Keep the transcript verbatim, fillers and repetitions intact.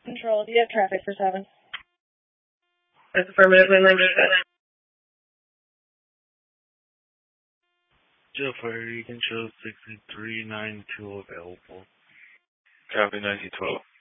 Control, do you have traffic for seven? That's affirmative, landline seven. Joe Fire, you can show sixty-three ninety-two available. Copy, nineteen twelve.